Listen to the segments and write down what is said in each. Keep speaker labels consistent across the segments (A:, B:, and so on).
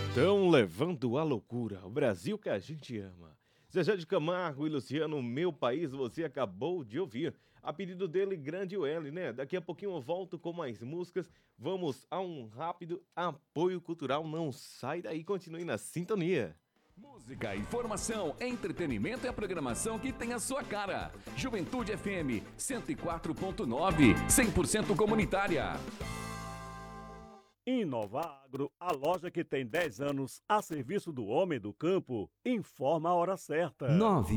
A: Estão levando à loucura o Brasil que a gente ama. Zezé de Camargo e Luciano, Meu País, você acabou de ouvir. A pedido dele, Grande L, né? Daqui a pouquinho eu volto com mais músicas. Vamos a um rápido apoio cultural. Não sai daí, continue na sintonia.
B: Música, informação, entretenimento e a programação que tem a sua cara. Juventude FM 104.9, 100% comunitária.
C: Inovagro, a loja que tem 10 anos a serviço do homem do campo, informa a hora certa.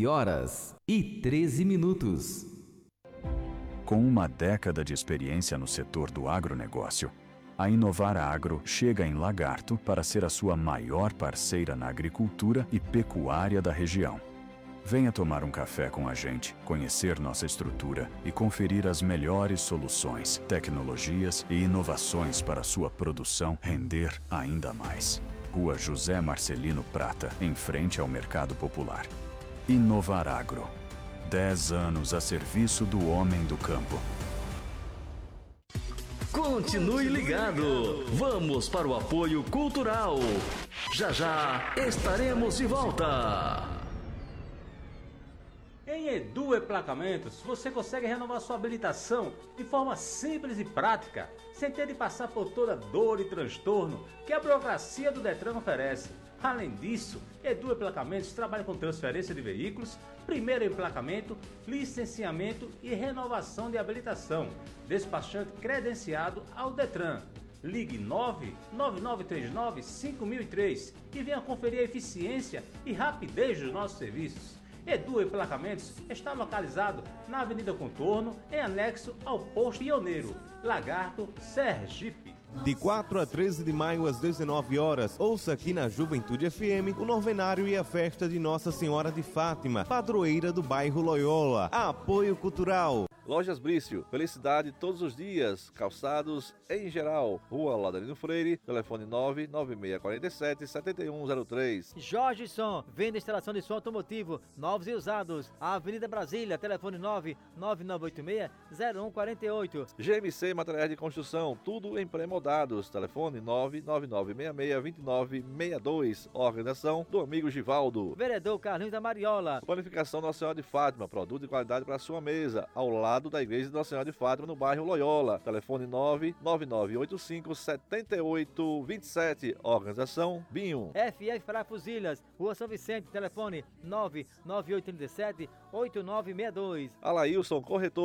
D: 9h13.
E: Com uma década de experiência no setor do agronegócio, a Inovar Agro chega em Lagarto para ser a sua maior parceira na agricultura e pecuária da região. Venha tomar um café com a gente, conhecer nossa estrutura e conferir as melhores soluções, tecnologias e inovações para sua produção render ainda mais. Rua José Marcelino Prata, em frente ao Mercado Popular. Inovar Agro. 10 anos a serviço do homem do campo.
D: Continue ligado. Vamos para o apoio cultural. Já já estaremos de volta.
F: Em Edu Emplacamentos, você consegue renovar sua habilitação de forma simples e prática, sem ter de passar por toda dor e transtorno que a burocracia do Detran oferece. Além disso, Edu Emplacamentos trabalha com transferência de veículos, primeiro emplacamento, licenciamento e renovação de habilitação, despachante credenciado ao Detran. Ligue 99939-5003 e venha conferir a eficiência e rapidez dos nossos serviços. Edu Emplacamentos está localizado na Avenida Contorno, em anexo ao Posto Pioneiro, Lagarto, Sergipe.
A: De 4 a 13 de maio, às 19 horas, ouça aqui na Juventude FM o novenário e a festa de Nossa Senhora de Fátima, padroeira do bairro Loyola. Apoio cultural.
G: Lojas Brício, felicidade todos os dias, calçados em geral. Rua Laudelino Freire, telefone 99647-7103.
H: Jorge Som, venda e instalação de som automotivo, novos e usados. Avenida Brasília, telefone 99986-0148.
G: GMC Materiais de Construção, tudo em pré-moldados, telefone 99966-2962. Organização do amigo Givaldo.
H: Vereador Carlinhos da Mariola.
G: Panificação Nossa Senhora de Fátima, produto de qualidade para sua mesa, ao lado da Igreja de Nossa Senhora de Fátima, no bairro Loyola. Telefone 99985-7827. Organização Binho.
H: FF Parafusilhas, Rua São Vicente, telefone 99837-8962.
G: Alailson, corretor.